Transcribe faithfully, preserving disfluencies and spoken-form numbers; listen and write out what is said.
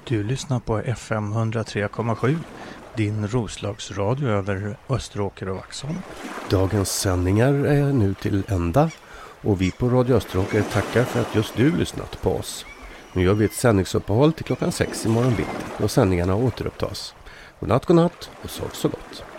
Du lyssnar på F M hundra tre komma sju, din Roslagsradio över Österåker och Vaxholm. Dagens sändningar är nu till ända och vi på Radio Österåker tackar för att just du lyssnat på oss. Nu gör vi ett sändningsuppehåll till klockan sex i morgon bitti då sändningarna återupptas. Godnatt, godnatt och sov så gott.